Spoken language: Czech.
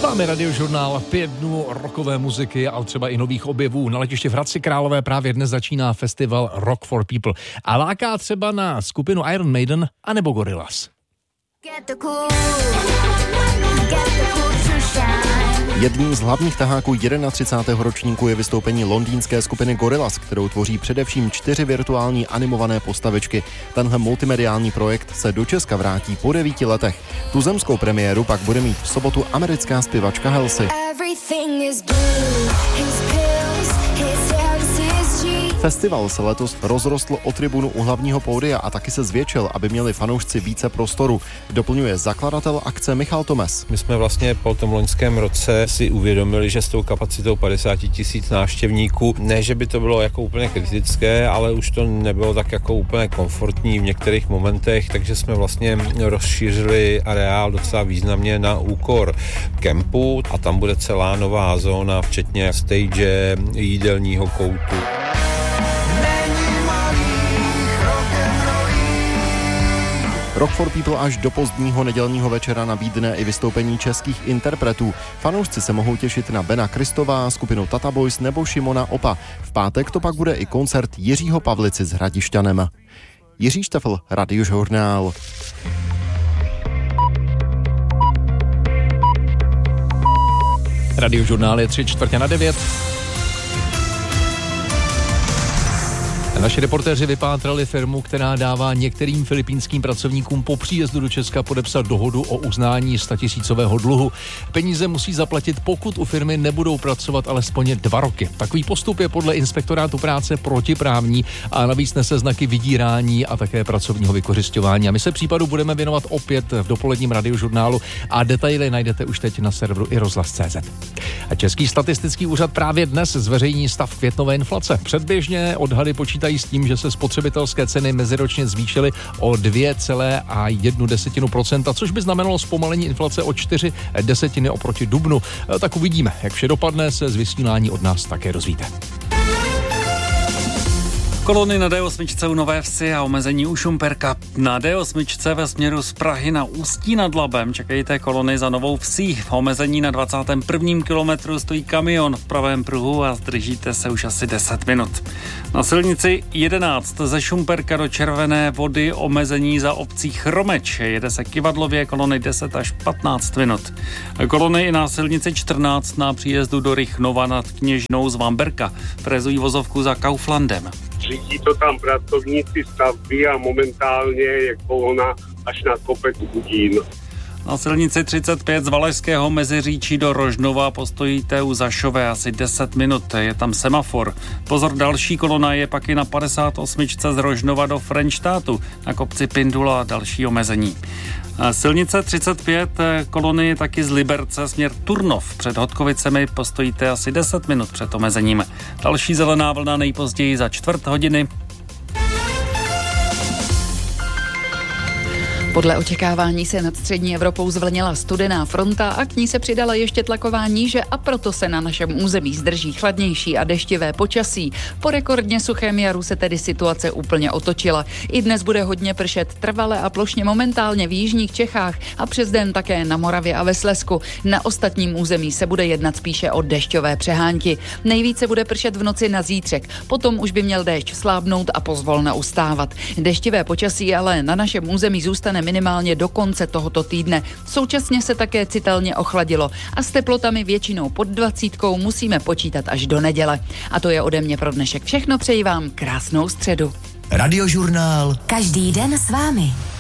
Máme radiožurnál 5 dnů rockové muziky a třeba i nových objevů. Na letiště v Hradci Králové právě dnes začíná festival Rock for People a láká třeba na skupinu Iron Maiden anebo Gorillaz. Jedním z hlavních taháků 31. ročníku je vystoupení londýnské skupiny Gorillaz, kterou tvoří především 4 virtuální animované postavičky. Tenhle multimediální projekt se do Česka vrátí po 9 letech. Tu zemskou premiéru pak bude mít v sobotu americká zpěvačka Halsey. Festival se letos rozrostl o tribunu u hlavního pódia a taky se zvětšil, aby měli fanoušci více prostoru. Doplňuje zakladatel akce Michal Tomes. My jsme vlastně po tom loňském roce si uvědomili, že s tou kapacitou 50 000 návštěvníků, ne, že by to bylo jako úplně kritické, ale už to nebylo tak jako úplně komfortní v některých momentech, takže jsme vlastně rozšířili areál docela významně na úkor kempu a tam bude celá nová zóna, včetně stage, jídelního koutu. Rock for People až do pozdního nedělního večera nabídne i vystoupení českých interpretů. Fanoušci se mohou těšit na Bena Kristová, skupinu Tata Boys nebo Šimona Opa. V pátek to pak bude i koncert Jiřího Pavlici s Hradišťanem. Jiří Štefl, Radiožurnál. Radiožurnál je 8:45. Naši reportéři vypátrali firmu, která dává některým filipínským pracovníkům po příjezdu do Česka podepsat dohodu o uznání 100 000 dluhu. Peníze musí zaplatit, pokud u firmy nebudou pracovat alespoň 2 roky. Takový postup je podle inspektorátu práce protiprávní a navíc nese znaky vydírání a také pracovního vykořisťování. A my se případu budeme věnovat opět v dopoledním radiožurnálu a detaily najdete už teď na serveru iRozhlas.cz. A Český statistický úřad právě dnes zveřejní stav květnové inflace. Předběžně odhady počítají s tím, že se spotřebitelské ceny meziročně zvýšily o 2,1%, což by znamenalo zpomalení inflace o 0,4 oproti dubnu. Tak uvidíme, jak vše dopadne, se z vysílání od nás také dozvíte. Kolony na D8 u Nové Vsi a omezení u Šumperka. Na D8 ve směru z Prahy na Ústí nad Labem čekejte kolony za Novou Vsí. V omezení na 21. kilometru stojí kamion v pravém pruhu a zdržíte se už asi 10 minut. Na silnici 11 ze Šumperka do Červené Vody omezení za obcí Chromeč. Jede se Kyvadlově, kolony 10 až 15 minut. Kolony i na silnici 14 na příjezdu do Rychnova nad Kněžnou z Vamberka. Frezují vozovku za Kauflandem. Řídí to tam pracovníci stavby a momentálně je kolona až na kopec Budín. Na silnici 35 z Valašského Meziříčí do Rožnova postojíte u Zašové asi 10 minut, je tam semafor. Pozor, další kolona je pak i na 58 z Rožnova do Frenštátu, na kopci Pindula a další omezení. Silnice 35 kolony je taky z Liberce směr Turnov. Před Hodkovicemi postojíte asi 10 minut před omezením. Další zelená vlna nejpozději za 1/4 hodiny. Podle očekávání se nad střední Evropou zvlnila studená fronta a k ní se přidala ještě tlaková níže a proto se na našem území zdrží chladnější a deštivé počasí. Po rekordně suchém jaru se tedy situace úplně otočila. I dnes bude hodně pršet trvale a plošně momentálně v jižních Čechách a přes den také na Moravě a ve Slezsku. Na ostatním území se bude jednat spíše o dešťové přehánky. Nejvíce bude pršet v noci na zítřek, potom už by měl déšť slábnout a pozvolna ustávat. Deštivé počasí ale na našem území zůstane minimálně do konce tohoto týdne. Současně se také citelně ochladilo a s teplotami většinou pod 20 musíme počítat až do neděle. A to je ode mě pro dnešek všechno. Přeji vám krásnou středu. Radiožurnál. Každý den s vámi.